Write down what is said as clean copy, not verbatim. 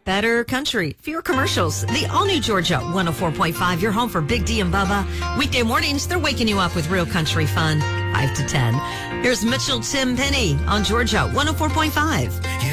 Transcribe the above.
better country, fewer commercials. The all-new Georgia 104.5, your home for Big D and Bubba. Weekday mornings, they're waking you up with real country fun, 5 to 10. Here's Mitchell Tim Penny on Georgia 104.5.